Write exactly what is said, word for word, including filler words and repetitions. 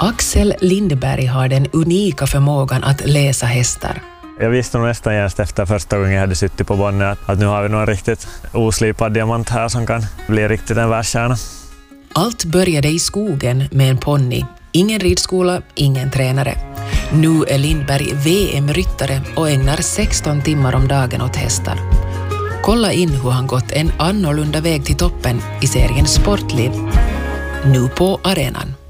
Axel Lindberg har den unika förmågan att läsa hästar. Jag visste nog nästan just efter första gången jag hade suttit på Bonne att, att nu har vi någon riktigt oslipad diamant här som kan bli riktigt en världskärna. Allt började i skogen med en ponny. Ingen ridskola, ingen tränare. Nu är Lindberg V M-ryttare och ägnar sexton timmar om dagen åt hästar. Kolla in hur han gått en annorlunda väg till toppen i serien Sportliv. Nu på arenan.